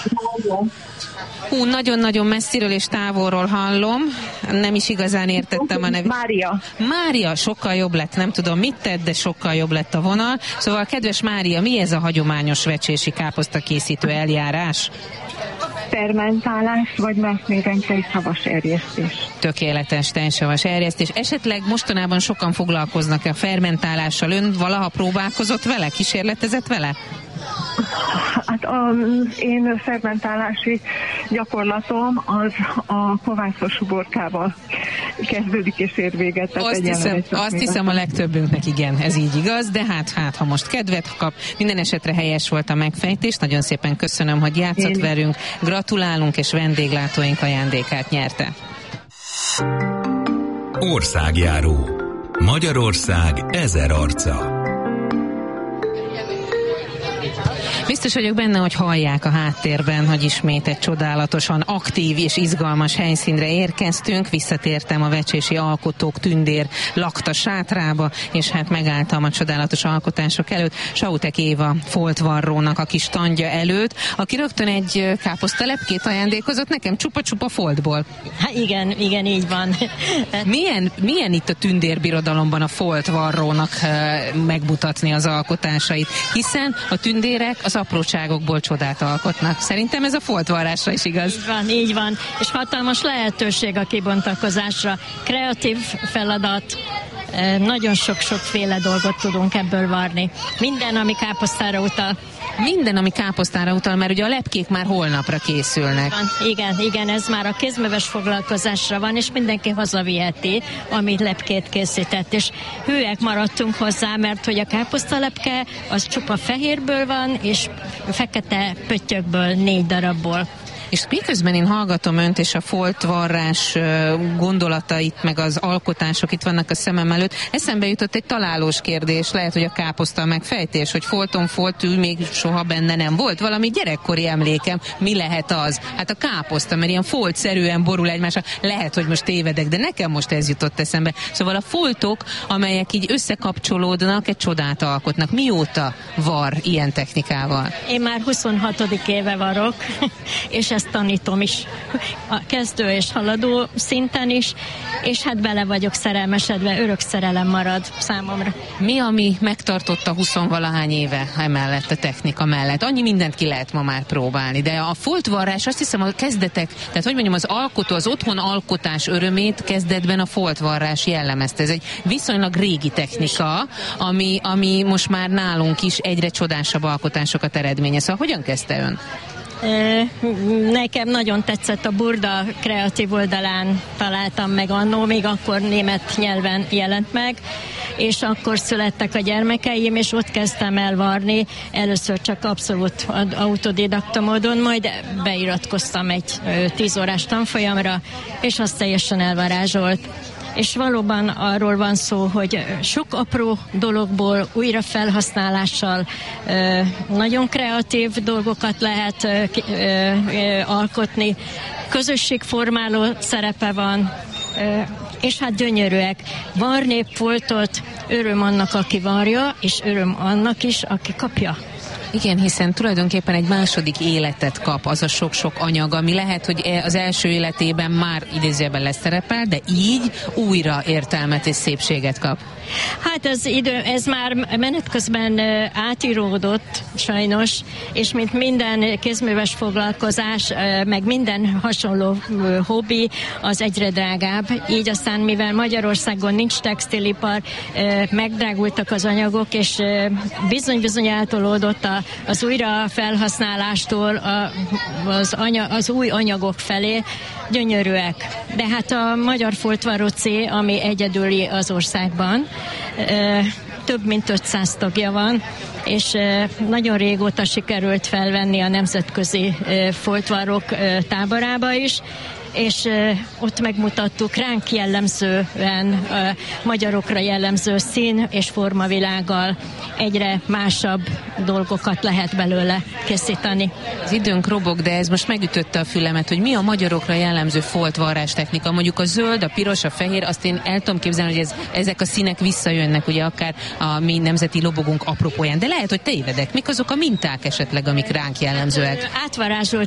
Hú, nagyon-nagyon messziről és távolról hallom. Nem is igazán értettem a nevét. Mária, sokkal jobb lett. Nem tudom, mit tett, de sokkal jobb lett a vonal. Szóval, kedves Mária, mi ez a hagyományos vecsési káposzta készítő eljárás? Fermentálás, vagy más néven tejsavas erjesztés. Tökéletes tejsavas erjesztés. Esetleg mostanában sokan foglalkoznak a fermentálással. Ön valaha próbálkozott vele? Kísérletezett vele? Hát az én fermentálási gyakorlatom az a kovászos uborkával kezdődik és ér véget. Azt hiszem a legtöbbünknek igen, ez így igaz, de hát ha most kedvet kap, minden esetre helyes volt a megfejtés. Nagyon szépen köszönöm, hogy játszott velünk, gratulálunk, és vendéglátóink ajándékát nyerte. Országjáró. Magyarország 1000 arca. Biztos vagyok benne, hogy hallják a háttérben, hogy ismét egy csodálatosan aktív és izgalmas helyszínre érkeztünk. Visszatértem a vecsési alkotók tündér lakta sátrába, és hát megálltam a csodálatos alkotások előtt. Sautek Éva foltvarrónak a kis standja előtt, aki rögtön egy káposztalepkét ajándékozott nekem csupa-csupa foltból. Hát igen, így van. Milyen itt a tündérbirodalomban a foltvarrónak megmutatni az alkotásait, hiszen a tündérek az apróságokból csodát alkotnak. Szerintem ez a foltvarrásra is igaz. Így van. És hatalmas lehetőség a kibontakozásra. Kreatív feladat, nagyon sok-sokféle dolgot tudunk ebből varni. Minden, ami káposztára utal. Mert ugye a lepkék már holnapra készülnek. Igen, ez már a kézműves foglalkozásra van, és mindenki hazaviheti, amit lepkét készített. És hűek maradtunk hozzá, mert hogy a káposztalepke az csupa fehérből van, és fekete pöttyökből 4 darabból. És miközben én hallgatom önt, és a foltvarrás gondolatait, meg az alkotások itt vannak a szemem előtt, eszembe jutott egy találós kérdés, lehet, hogy a káposzta megfejtés, hogy folton foltű még soha benne nem volt. Valami gyerekkori emlékem, mi lehet az? Hát a káposzta, mert ilyen foltszerűen borul egymásra. Lehet, hogy most tévedek, de nekem most ez jutott eszembe. Szóval a foltok, amelyek így összekapcsolódnak, egy csodát alkotnak. Mióta var ilyen technikával? Én már 26. éve varok, és ezt tanítom is a kezdő és haladó szinten is, és hát bele vagyok szerelmesedve, örök szerelem marad számomra. Mi, ami megtartotta 20-valahány éve emellett, a technika mellett? Annyi mindent ki lehet ma már próbálni, de a foltvarrás, azt hiszem a kezdetek, tehát hogy mondjam, az alkotó, az otthon alkotás örömét kezdetben a foltvarrás jellemezte. Ez egy viszonylag régi technika, ami most már nálunk is egyre csodásabb alkotásokat eredményez. Szóval hogyan kezdte ön? Nekem nagyon tetszett, a Burda kreatív oldalán találtam meg annó, még akkor német nyelven jelent meg, és akkor születtek a gyermekeim, és ott kezdtem el varni, először csak abszolút autodidakta módon, majd beiratkoztam egy 10 órás tanfolyamra, és az teljesen elvarázsolt. És valóban arról van szó, hogy sok apró dologból újra felhasználással nagyon kreatív dolgokat lehet alkotni. Közösségformáló szerepe van, és hát gyönyörűek. Varni foltot, öröm annak, aki varja, és öröm annak is, aki kapja. Igen, hiszen tulajdonképpen egy második életet kap az a sok-sok anyag, ami lehet, hogy az első életében már idézőjelben leszerepel, de így újra értelmet és szépséget kap. Hát ez már menet közben átíródott sajnos, és mint minden kézműves foglalkozás, meg minden hasonló hobbi, az egyre drágább. Így aztán, mivel Magyarországon nincs textilipar, megdrágultak az anyagok, és bizony-bizony eltolódott az újra felhasználástól az új anyagok felé. Gyönyörűek. De hát a Magyar Foltvarró C, ami egyedüli az országban, több mint 500 tagja van, és nagyon régóta sikerült felvenni a nemzetközi foltvarrók táborába is, és ott megmutattuk ránk jellemzően, magyarokra jellemző szín és formavilággal egyre másabb dolgokat lehet belőle készíteni. Az időnk robog, de ez most megütötte a fülemet, hogy mi a magyarokra jellemző foltvarrás technika. Mondjuk a zöld, a piros, a fehér, azt én el tudom képzelni, hogy ezek a színek visszajönnek, ugye akár a mi nemzeti lobogunk apropóján. De lehet, hogy tévedek. Mik azok a minták esetleg, amik ránk jellemzőek?